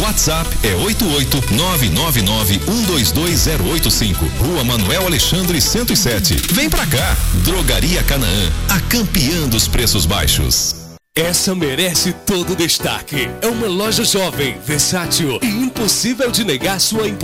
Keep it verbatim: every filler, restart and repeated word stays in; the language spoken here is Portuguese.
WhatsApp é oito oito nove nove nove um dois dois zero oito cinco. Rua Manuel Alexandre cento e sete. Vem pra cá. Drogaria Canaã, a campeã dos preços baixos. Essa merece todo o destaque. É uma loja jovem, versátil e impossível de negar sua importância.